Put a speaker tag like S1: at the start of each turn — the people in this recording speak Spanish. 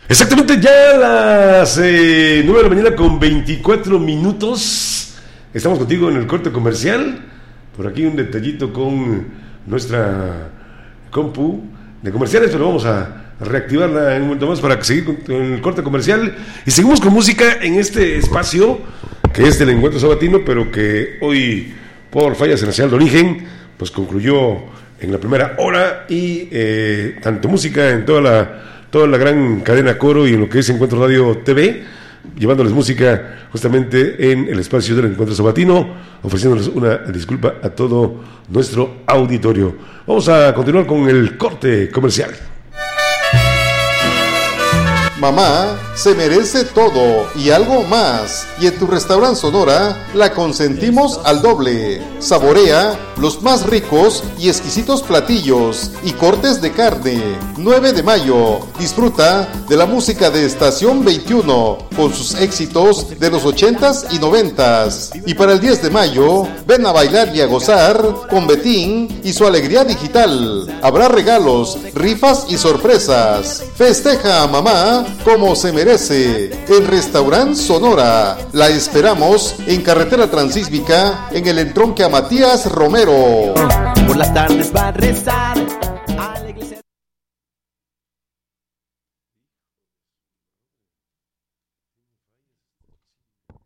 S1: Exactamente ya las 9 de la mañana con 24 minutos. Estamos contigo en el corte comercial. Por aquí un detallito con nuestra compu de comerciales, pero vamos a reactivarla en un momento más para seguir con el corte comercial. Y seguimos con música en este espacio que es del Encuentro Sabatino, pero que hoy, por fallas en la señal de origen, pues concluyó en la primera hora. Y tanto música en toda la gran cadena Coro y en lo que es Encuentro Radio TV, llevándoles música justamente en el espacio del Encuentro Sabatino, ofreciéndoles una disculpa a todo nuestro auditorio. Vamos a continuar con el corte comercial.
S2: Mamá se merece todo y algo más, y en tu restaurante Sonora la consentimos al doble. Saborea los más ricos y exquisitos platillos y cortes de carne. 9 de mayo, disfruta de la música de Estación 21 con sus éxitos de los 80s y 90s. Y para el 10 de mayo, ven a bailar y a gozar con Betín y su alegría digital. Habrá regalos, rifas y sorpresas. Festeja a mamá como se merece en Restaurant Sonora. La esperamos en Carretera Transísmica, en el entronque a Matías Romero.
S3: Por las tardes va a rezar